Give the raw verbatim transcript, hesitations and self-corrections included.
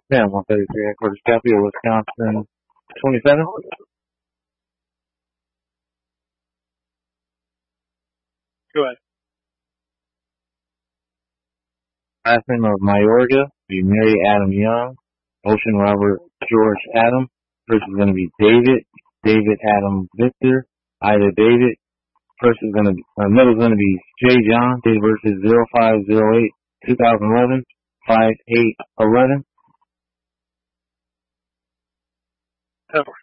Yeah, one thirty-three headquarters copy of Wisconsin twenty-seven. Go ahead. Last name of Mayorga be Mary Adam Young. Ocean Robert George Adam. First is going to be David. David Adam Victor. Ida David. First is going to be, uh, middle is going to be J John. Date of birth is zero five zero eight two thousand eleven. five eight eleven. Over.